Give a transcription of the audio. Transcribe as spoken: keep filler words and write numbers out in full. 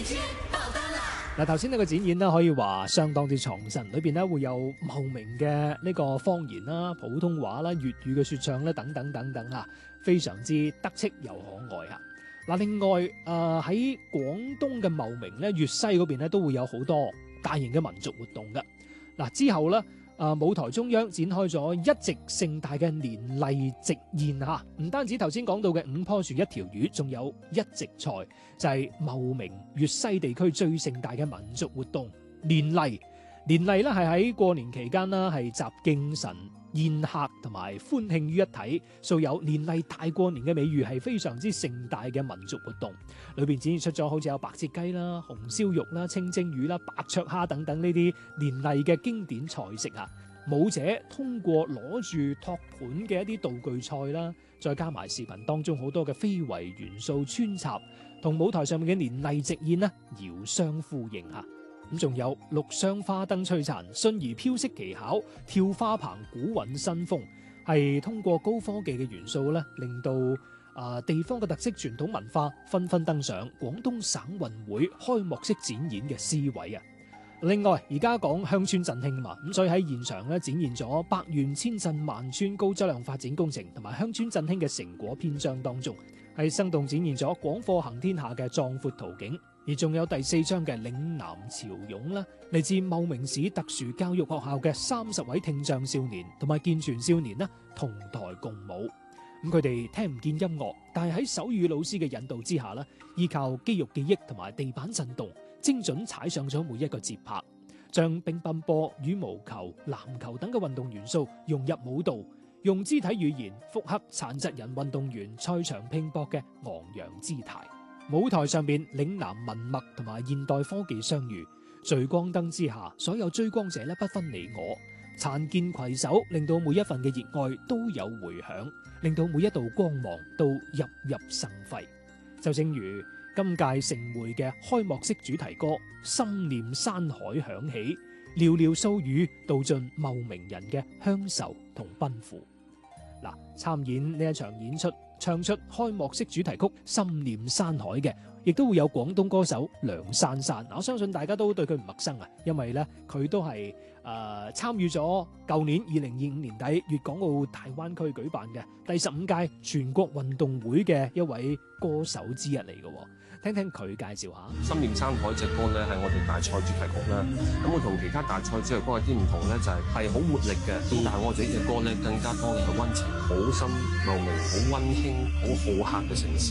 嗱，頭先呢個展演呢，可以話相當之創新，裏邊呢會有茂名嘅呢個方言啦、普通話啦、粵語嘅說唱咧等等等等啊，非常之得戚又可愛啊！嗱，另外誒喺廣東嘅茂名咧、粵西嗰邊咧都會有好多大型嘅民族活動㗎。嗱，之後咧。啊！舞台中央展開咗一席盛大嘅年例席宴嚇，唔單止頭先講到嘅五棵樹一條魚，仲有一席菜，就係、是、茂名粵西地區最盛大嘅民族活動年例。年例咧係喺過年期間啦，係集敬神、宴客同埋歡慶於一體，素有年例大過年嘅美譽，係非常之盛大嘅民族活動。裏邊展現出咗好似有白切雞啦、紅燒肉啦、清蒸魚啦、白灼蝦等等呢啲年例嘅經典菜式啊！舞者通過攞住托盤嘅一啲道具菜啦，再加埋視頻當中好多嘅非遺元素穿插，同舞台上面嘅年例席宴呢遙相呼應啊！咁仲有陸上花燈璀璨、迅儀飄色技巧、跳花棚古韻新風，係通過高科技嘅元素咧，令到啊、呃、地方嘅特色傳統文化紛紛登上廣東省運會開幕式展演嘅 C 位啊！另外，而家講鄉村振興嘛，咁所以喺現場咧展現咗百縣千鎮萬村高質量發展工程同埋鄉村振興嘅成果篇章當中，係生動展現咗廣貨行天下嘅壯闊圖景。而仲有第四章嘅嶺南潮湧啦，嚟自茂名市特殊教育學校嘅三十位聽障少年同埋健全少年啦，同台共舞。咁佢哋聽唔見音樂，但係喺手語老師嘅引導之下啦，依靠肌肉記憶同埋地板震動，精準踩上咗每一個節拍，將乒乓波、羽毛球、籃球等嘅運動元素融入舞蹈，用肢體語言複刻殘疾人運動員賽場拼搏嘅昂揚姿態。舞台上邊嶺南文脈同埋現代科技相遇，聚光燈之下，所有追光者咧不分你我，殘健攜手，令到每一份嘅熱愛都有回響，令到每一道光芒都熠熠生輝。就正如今屆盛會嘅開幕式主題歌《心念山海》響起，寥寥數語道盡茂名人嘅鄉愁同奔赴。嗱，參演呢一場演出，唱出開幕式主題曲《心念山海》嘅，亦都會有廣東歌手梁珊珊。我相信大家都對佢唔陌生啊，因為咧佢都係誒參與咗舊年二零二五年底粵港澳大灣區舉辦嘅第十五屆全國運動會嘅一位歌手之一嚟嘅。聽聽佢介紹下《 心念山海》隻歌咧，係我哋大賽主題曲啦。咁我同其他大賽主題歌有啲唔同咧，就係係好活力嘅。但係我哋呢隻歌咧，更加多嘅係溫情，好深茂名，好溫馨，好好客嘅城市。